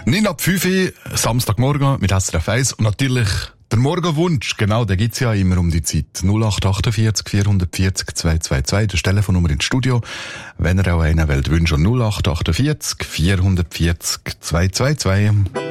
9 ab 5 Uhr, Samstagmorgen mit SRF 1 und natürlich der Morgenwunsch, genau, den gibt's ja immer um die Zeit. 0848 440 222, das Telefonnummer ins Studio, wenn ihr auch einen wollt wünschen. 0848 440 222.